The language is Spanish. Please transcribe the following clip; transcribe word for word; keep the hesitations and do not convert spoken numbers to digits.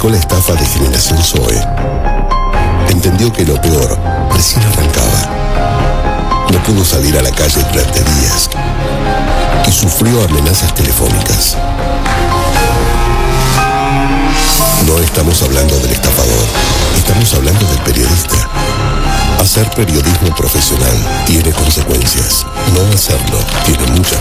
planificó la estafa de Generación Zoe, entendió que lo peor recién arrancaba. No pudo salir a la calle durante días y sufrió amenazas telefónicas. No estamos hablando del estafador, estamos hablando del periodista. Hacer periodismo profesional tiene consecuencias. No hacerlo tiene muchas